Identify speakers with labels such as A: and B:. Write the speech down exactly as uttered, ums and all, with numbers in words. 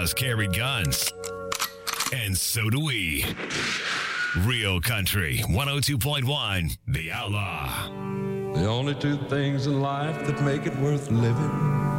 A: outlaws carry guns. And so do we. Real Country one oh two point one, The Outlaw.
B: The only two things in life that make it worth living